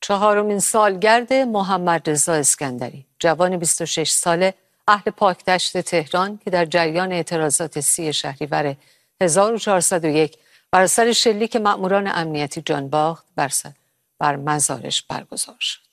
4مین سالگرد محمد رضا اسکندری، جوان 26 ساله اهل پاکدشت تهران که در جریان اعتراضات 30 شهریور 1401 بر اثر شلیک مأموران امنیتی جان باخت بر مزارش برگزار شد.